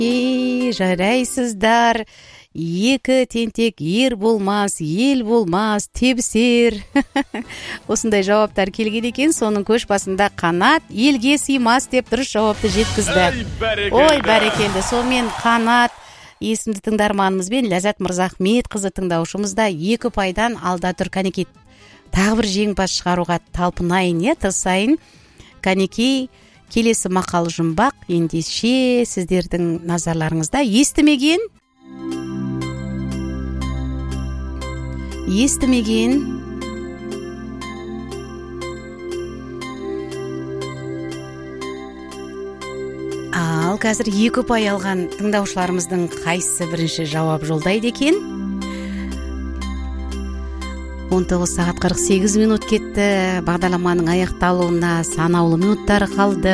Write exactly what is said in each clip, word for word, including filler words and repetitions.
мінекей жарайсыздар. Екі тентек ер болмас, ел болмас, тебісер. Осындай жауаптар келген екен. Соның көш басында Қанат елге сыймас деп дұрыс жауапты жеткізді. Ой, бәрекелді. Сонымен Қанат есімді тыңдарманымызбен Ләззат Мырзахмет қызы тыңдаушымызда екі пайдан алда тұр. Кәнекей, тағы бір жеңімпаз шығаруға талпынайын, е, тырысайын. Кәнекей, келесі мақал жұмбақ ендеше сіздердің назарларыңызда. Естімеген Естімеген Ал қазір екі пай алған тыңдаушыларымыздың қайсысы бірінші жауап жолдайды екен? он тоғыз сағат қырық сегіз минут кетті. Бағдарламаның аяқталуына санаулы минуттары қалды.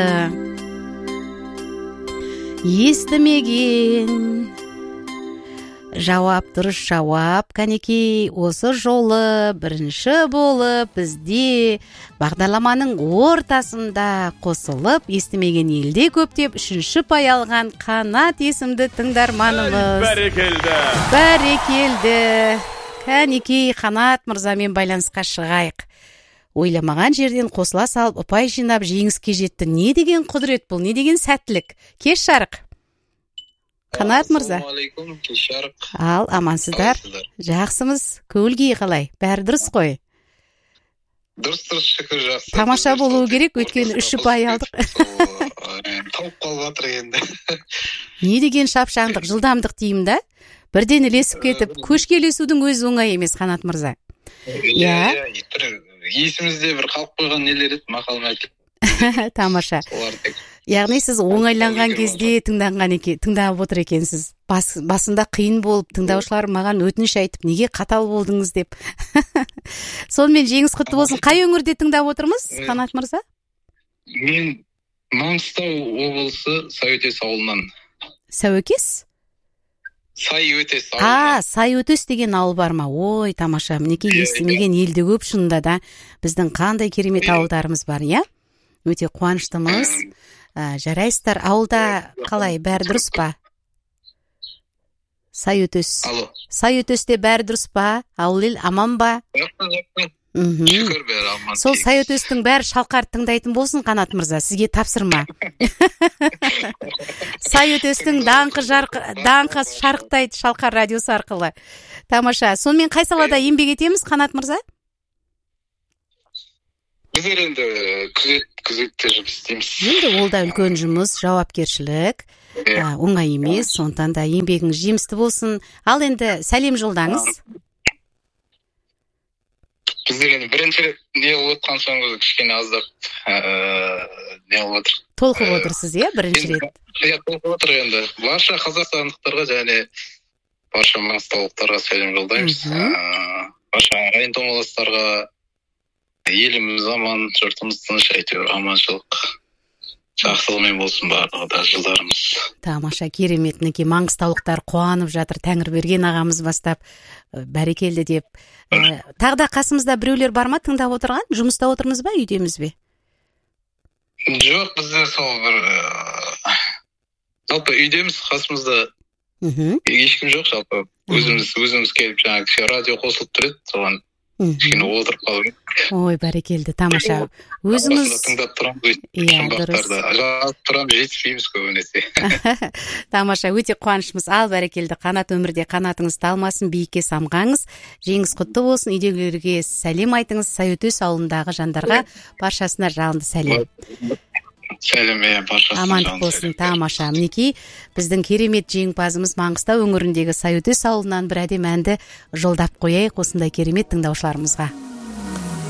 Естімеген жауап, дұрыс жауап. Кәнекей, осы жолы бірінші болып бізде бағдарламаның ортасында қосылып, естімеген елде көптеп үшінші пай алған Қанат есімді тыңдарманымыз. Бәрекелді. Бәрекелді. Кәнекей, Қанат мырзамен байланысқа шығайық. Ойламаған жерден қосыла салып, ұпай жинап жеңіске жетті. Не деген құдірет бұл, не деген сәттілік. Кеш жарық. Қанат мырза. Ассалаумағалейкум, кеш жарық. Ал, амансыздар. Жақсымыз, көңіл-күй қалай? Бәрі дұрыс қой? Дұрыс, дұрыс, шүкір, жақсы. Тамаша болуы керек, өйткені үші пай алдық. Тауып қалып жатыр енді. Не деген шапшаңдық, жылдамдық деймін да? Бірден ілесіп кетіп, көшкелесудің өзі оңай емес, Қанат мырза. Иә, есімізде бір қалып қойған нелер еді, мақалым айтып. Тамаша. Яғни сіз оңайланған кезде тыңданған екен, тыңдап отыр екенсіз. Бас, басында қиын болып, тыңдаушылар маған өтініш айтып, неге қатал болдыңыз деп. Сонымен жеңіс құтты болсын. Қай өңірде тыңдап отырмыз, Қанат мырза? Мен Маңғыстау облысы Сайөтес ауылынан. Сәуекес? Сайөтес ауылы. А, Сайөтес деген ауыл бар ма? Ой, тамаша. Мінекей естімеген елде көп шынында да. Біздің қандай керемет ауылдарымыз бар, иә? Өте қуаныштымыз. Жарайсыздар, ауылда қалай, бәрі дұрыс па? Сайөтес. Алло. Сайөтесте бәрі дұрыс па? Ауыл ел аман ба? Шүкір, бәрі аман. Сол Сайөтестің бәрі шалқар тыңдайтын болсын, Қанат мырза, сізге тапсырма. Сайөтестің даңқы даңқы шарықтайды шалқар радиосы арқылы. Тамаша. Сонымен қай салада еңбек етеміз, Қанат мырза? Біздер енді күзет, күзетте жұмыс істейміз. Енді ол да үлкен жұмыс, жауапкершілік, оңай емес, сондықтан да еңбегіңіз жемісті болсын. Ал енді сәлем жолдаңыз. Біздер енді бірінші рет не болып отқан соң кішкене аздап не болып отыр. Толқып отырсыз, е, бірінші рет? Иә, толқып отыр енді. Барша қазақстандықтарға және барша маңғыстаулықтарға сәлем жолдаймыз. Барша ағайын тумаластарға еліміз аман, жұртымыз тыныш, әйтеуір аманшылық, жақсылығымен болсын барлығы да жылдарымыз. Тамаша, керемет. Мінекей маңғыстаулықтар қуанып жатыр. Тәңірберген ағамыз бастап бәрекелді деп. Тағы да қасымызда біреулер бар ма тыңдап отырған? Жұмыста отырмыз ба, үйдеміз бе? Жоқ, бізде сол бір жалпы үйдеміз, қасымызда ешкім жоқ, жалпы өзіміз өзіміз келіп жаңағы радио қосылып тұрады, соған кішкене отырып қалып. Ой, бәрекелді, тамаша. Өзіңіз тыңдап тұрамыз, жұмбақтарды жазып тұрамыз, жетіспейміз көбінесе. Тамаша, өте қуанышымыз. Ал, бәрекелді, Қанат өмірде қанатыңыз талмасын, биікке самғаңыз, жеңіс құтты болсын. Үйдегілерге сәлем айтыңыз, Сайөтес ауылындағы жандарға баршасына жалынды сәлем. Сәлем, баршасына амандық болсын. Тамаша. Мінекей біздің керемет жеңімпазымыз Маңғыстау өңіріндегі Сайөтес ауылынан бір әдемі әнді жолдап қояйық осындай керемет тыңдаушыларымызға.